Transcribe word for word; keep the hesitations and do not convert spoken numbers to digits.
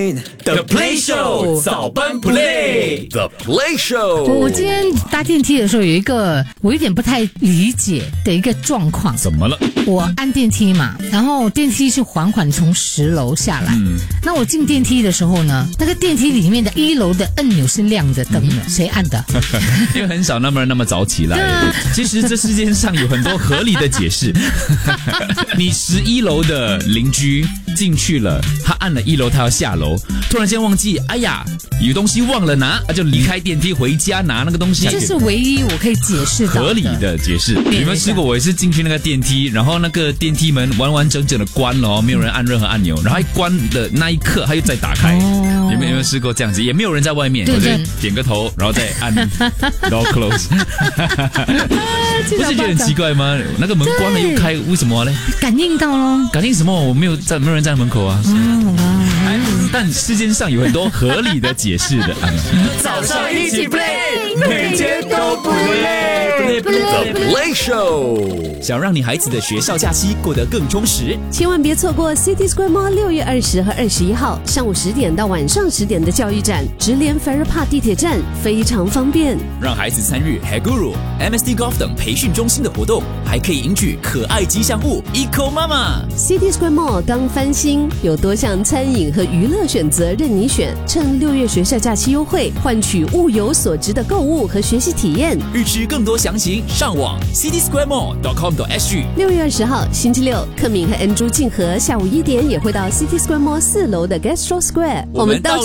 nine，The Play Show 早班 Play，The Play Show。 我今天搭电梯的时候有一个我有点不太理解的一个状况。 怎么了？ 我按电梯嘛，然后电梯是缓缓从十楼下来。嗯，那我进电梯的时候呢，那个电梯里面的一楼的按钮是亮着灯的，嗯、谁按的？ 因为很少那么人那么早起来。其实这世界上有很多合理的解释。你十一楼的邻居进去了，他按了一楼，他要下楼，突然间忘记，哎呀，有东西忘了拿，他就离开电梯回家拿那个东西。 这是唯一我可以解释到的合理的解释。你们试过？我也是进去那个电梯，然后那个电梯门完完整整的关了哦，没有人按任何按钮，然后一关的那一刻，他又再打开。哦、有没有有没有试过这样子？也没有人在外面，我就点个头，然后再按 door close。不是觉得很奇怪吗？那个门关了又开，为什么呢？ 感应到咯。 感应什么？我没有在，没有人在门口啊。嗯、但世界上有很多合理的解释的。 早上一起 play， 每天都不累。The Play Show， 想让你孩子的学校假期过得更充实， 千万别错过 City Square Mall 六月二十和二十一号上午十点到晚上十点的教育展，直连 Farrer Park 地铁站，非常方便。 让孩子参与 Haguru、M S D Golf 等培训中心的活动，还可以赢取可爱吉祥物 Eco Mama。City Square Mall 刚翻新，有多项餐饮和娱乐选择任你选，趁六月学校假期优惠，换取物有所值的购物和学习体验。 预知更多详情，上网 city square mall dot com dot s g。 六月二十号星期六，克敏和恩珠静和下午一点也会到 City Square Mall 四楼的 Gastro Square， 我们到